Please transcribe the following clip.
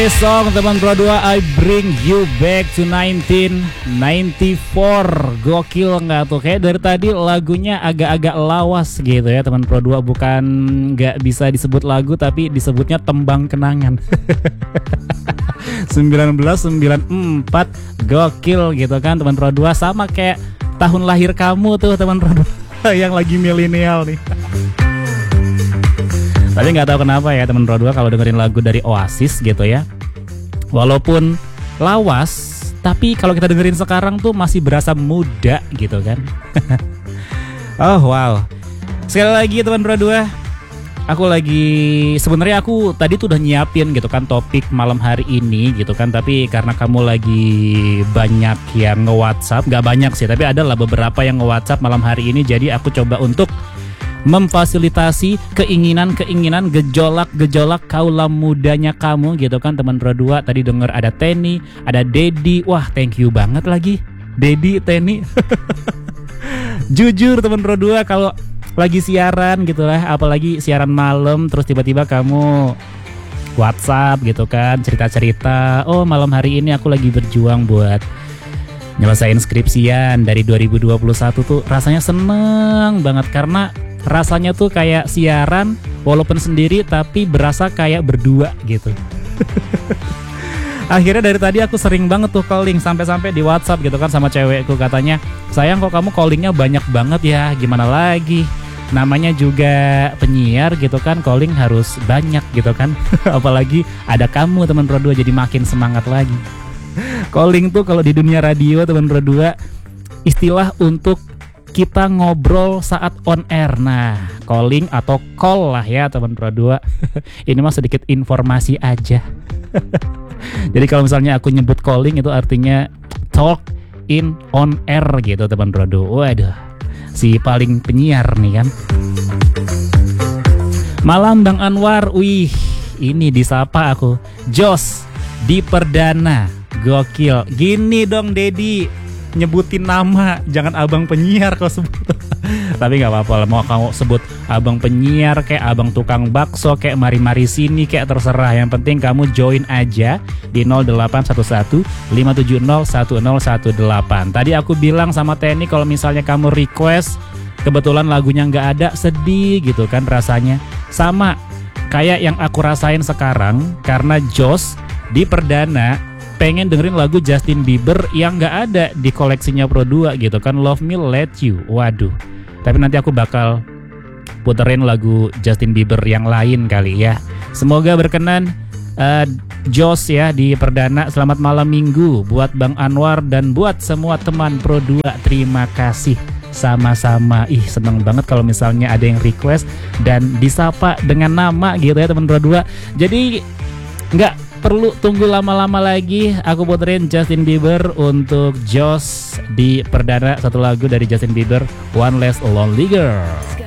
Song teman Pro 2, I bring you back to 1994. Gokil nggak tuh? Kayak dari tadi lagunya agak-agak lawas gitu ya teman Pro 2. Bukan nggak bisa disebut lagu, tapi disebutnya tembang kenangan. 1994, gokil gitu kan teman Pro 2. Sama kayak tahun lahir kamu tuh teman Pro 2 yang lagi milenial nih. Tapi nggak tahu kenapa ya teman Pro 2 kalau dengerin lagu dari Oasis gitu ya, walaupun lawas, tapi kalau kita dengerin sekarang tuh masih berasa muda gitu kan. Oh wow. Sekali lagi teman Pro 2, sebenarnya aku tadi tuh udah nyiapin gitu kan topik malam hari ini gitu kan, tapi karena kamu lagi banyak yang nge-WhatsApp, gak banyak sih, tapi adalah beberapa yang nge-WhatsApp malam hari ini, jadi aku coba untuk memfasilitasi keinginan-keinginan gejolak kaula mudanya kamu gitu kan teman Pro 2. Tadi denger ada Tenny, ada Dedi. Wah, thank you banget lagi Dedi, Tenny. Jujur teman Pro 2, kalau lagi siaran gitu lah, apalagi siaran malam, terus tiba-tiba kamu WhatsApp gitu kan, cerita-cerita, oh malam hari ini aku lagi berjuang buat nyelesain skripsian dari 2021 tuh, rasanya seneng banget karena rasanya tuh kayak siaran walaupun sendiri tapi berasa kayak berdua gitu. Akhirnya dari tadi aku sering banget tuh calling, sampai-sampai di WhatsApp gitu kan sama cewekku, katanya, sayang kok kamu callingnya banyak banget ya, gimana lagi, namanya juga penyiar gitu kan, calling harus banyak gitu kan. Apalagi ada kamu teman Pro 2, jadi makin semangat lagi. Calling tuh kalau di dunia radio teman Pro 2 istilah untuk kita ngobrol saat on air. Nah, calling atau call lah ya teman Pro 2. Ini mah sedikit informasi aja. Jadi kalau misalnya aku nyebut calling itu artinya talk in on air gitu teman Pro 2. Waduh, si paling penyiar nih kan. Malam Bang Anwar, wih, ini disapa aku. Jos di Perdana, gokil. Gini dong Dedi, nyebutin nama, jangan abang penyiar kau sebut. Tapi nggak apa-apa, mau kamu sebut abang penyiar kayak abang tukang bakso kayak mari-mari sini kayak terserah, yang penting kamu join aja di 0811 570 1018. Tadi aku bilang sama Tenny kalau misalnya kamu request kebetulan lagunya nggak ada, sedih gitu kan rasanya, sama kayak yang aku rasain sekarang karena Jos di Perdana pengen dengerin lagu Justin Bieber yang gak ada di koleksinya Pro 2 gitu kan, Love Me Let You. Waduh, tapi nanti aku bakal puterin lagu Justin Bieber yang lain kali ya. Semoga berkenan. Jos ya di Perdana, selamat malam minggu buat Bang Anwar dan buat semua teman Pro 2. Terima kasih sama-sama. Ih, seneng banget kalau misalnya ada yang request dan disapa dengan nama gitu ya teman Pro 2. Jadi nggak perlu tunggu lama-lama lagi, aku puterin Justin Bieber untuk Jos di Perdana, satu lagu dari Justin Bieber, One Less Lonely Girl.